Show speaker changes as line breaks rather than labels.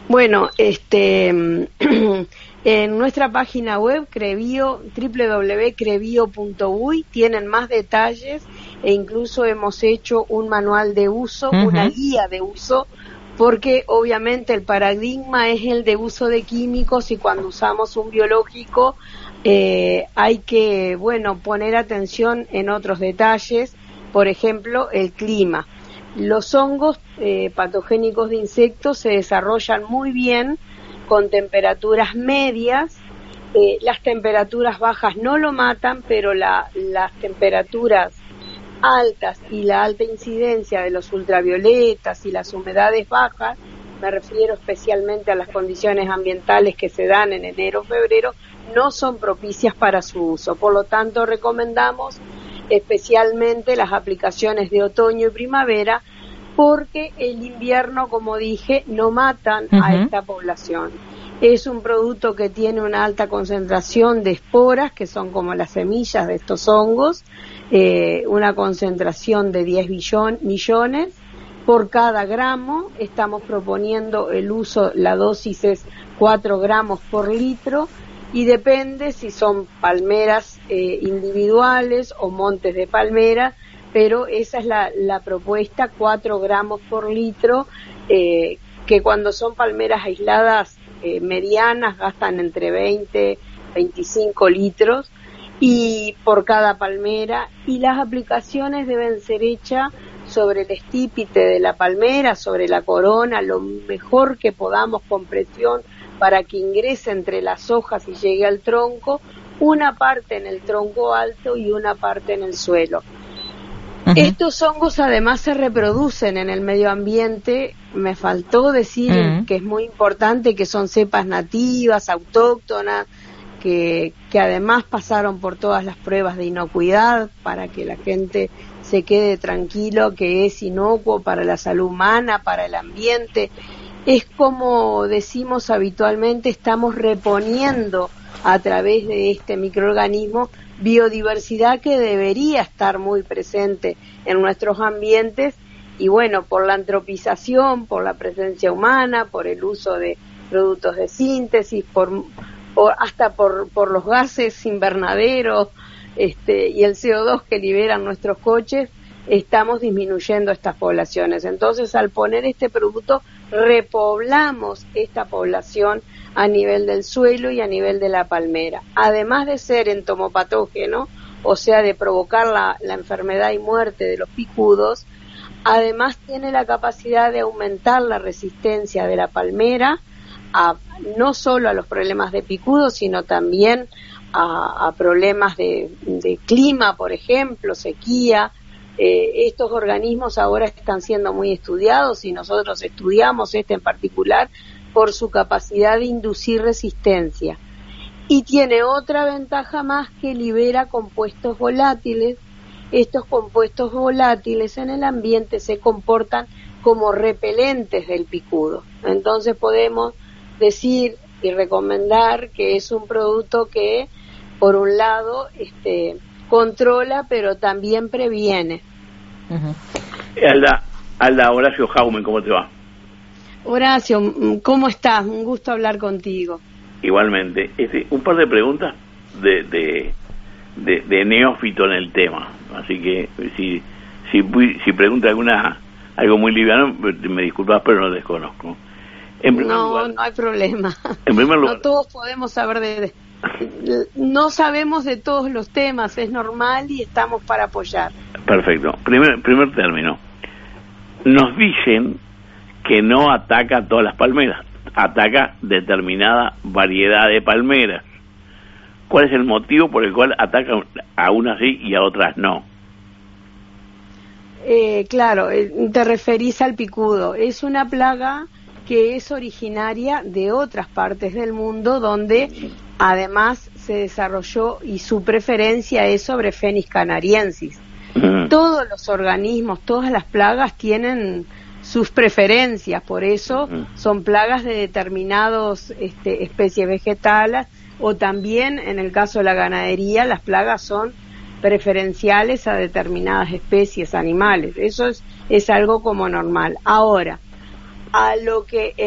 Bueno, en nuestra página web www.crebio.uy tienen más detalles e incluso hemos hecho un manual de uso, una guía de uso, porque obviamente el paradigma es el de uso de químicos y cuando usamos un biológico hay que, poner atención en otros detalles, por ejemplo, el clima. Los hongos patogénicos de insectos se desarrollan muy bien con temperaturas medias. Las temperaturas bajas no lo matan, pero las temperaturas altas y la alta incidencia de los ultravioletas y las humedades bajas, me refiero especialmente a las condiciones ambientales que se dan en enero o febrero, no son propicias para su uso. Por lo tanto, recomendamos especialmente las aplicaciones de otoño y primavera, porque el invierno, como dije, no matan a esta población. Es un producto que tiene una alta concentración de esporas, que son como las semillas de estos hongos, una concentración de 10 millones por cada gramo. Estamos proponiendo el uso, la dosis es 4 gramos por litro, y depende si son palmeras individuales o montes de palmeras, pero esa es la propuesta, 4 gramos por litro, que cuando son palmeras aisladas medianas gastan entre 20 25 litros y por cada palmera, y las aplicaciones deben ser hechas sobre el estípite de la palmera, sobre la corona, lo mejor que podamos con presión para que ingrese entre las hojas y llegue al tronco, una parte en el tronco alto y una parte en el suelo. Estos hongos además se reproducen en el medio ambiente. Me faltó decir que es muy importante que son cepas nativas, autóctonas, que además pasaron por todas las pruebas de inocuidad para que la gente se quede tranquilo que es inocuo para la salud humana, para el ambiente. Es como decimos habitualmente, estamos reponiendo a través de este microorganismo biodiversidad que debería estar muy presente en nuestros ambientes, y por la antropización, por la presencia humana, por el uso de productos de síntesis, hasta por los gases invernaderos y el CO2 que liberan nuestros coches, estamos disminuyendo estas poblaciones. Entonces, al poner este producto, repoblamos esta población a nivel del suelo y a nivel de la palmera. Además de ser entomopatógeno, o sea, de provocar la enfermedad y muerte de los picudos, además tiene la capacidad de aumentar la resistencia de la palmera, no solo a los problemas de picudos, sino también a problemas de clima, por ejemplo, sequía. Estos organismos ahora están siendo muy estudiados y nosotros estudiamos este en particular por su capacidad de inducir resistencia. Y tiene otra ventaja más, que libera compuestos volátiles. Estos compuestos volátiles en el ambiente se comportan como repelentes del picudo. Entonces podemos decir y recomendar que es un producto que, por un lado, controla, pero también previene.
Alda, Horacio Jaume, ¿cómo te va?
Horacio, ¿cómo estás? Un gusto hablar contigo.
Igualmente. Un par de preguntas de neófito en el tema, así que si pregunta algo muy liviano, me disculpas, pero no desconozco.
No hay problema.
En primer lugar,
no todos podemos saber no sabemos de todos los temas, es normal y estamos para apoyar.
Perfecto. Primer término. Nos dicen que no ataca todas las palmeras, ataca determinada variedad de palmeras. ¿Cuál es el motivo por el cual ataca a unas sí y a otras no?
Claro, te referís al picudo. Es una plaga que es originaria de otras partes del mundo, donde además se desarrolló, y su preferencia es sobre Fenis canariensis. Todos los organismos, todas las plagas tienen sus preferencias, por eso son plagas de determinadas especies vegetales, o también en el caso de la ganadería, las plagas son preferenciales a determinadas especies animales. Eso es algo como normal. Ahora, a lo que